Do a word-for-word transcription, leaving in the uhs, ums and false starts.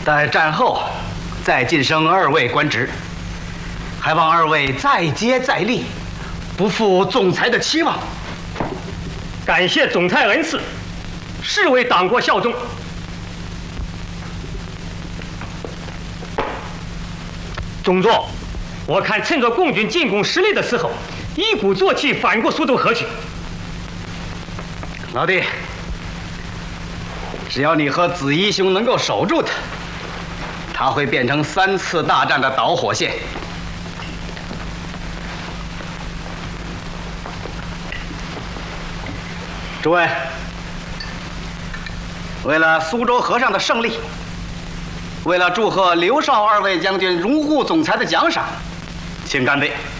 在战后再晋升二位官职，还望二位再接再厉，不负总裁的期望。 感谢总裁恩赐，誓为党国效忠。中佐，我看趁着共军进攻失利的时候，一鼓作气反过苏州河去。 老弟，只要你和子怡兄能够守住他，他会变成三次大战的导火线。诸位，为了苏州河上的胜利，为了祝贺刘少二位将军荣护总裁的奖赏，请干杯！